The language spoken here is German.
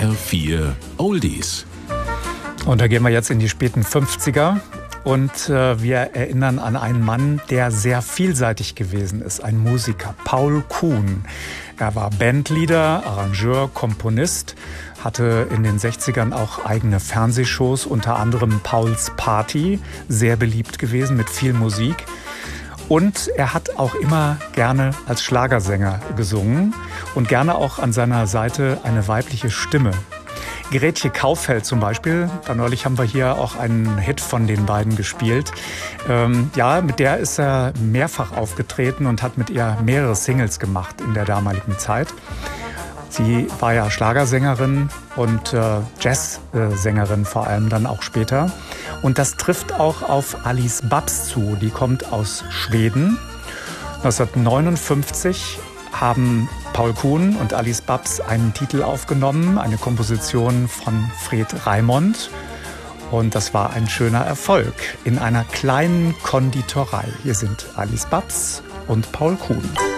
HR4 Oldies. Und da gehen wir jetzt in die späten 50er und wir erinnern an einen Mann, der sehr vielseitig gewesen ist, ein Musiker, Paul Kuhn. Er war Bandleader, Arrangeur, Komponist, hatte in den 60ern auch eigene Fernsehshows, unter anderem Pauls Party, sehr beliebt gewesen mit viel Musik. Und er hat auch immer gerne als Schlagersänger gesungen und gerne auch an seiner Seite eine weibliche Stimme. Gretje Kaufeld zum Beispiel, da neulich haben wir hier auch einen Hit von den beiden gespielt. Mit der ist er mehrfach aufgetreten und hat mit ihr mehrere Singles gemacht in der damaligen Zeit. Sie war ja Schlagersängerin und Jazzsängerin vor allem dann auch später. Und das trifft auch auf Alice Babs zu, die kommt aus Schweden. 1959 haben Paul Kuhn und Alice Babs einen Titel aufgenommen, eine Komposition von Fred Raimond. Und das war ein schöner Erfolg in einer kleinen Konditorei. Hier sind Alice Babs und Paul Kuhn.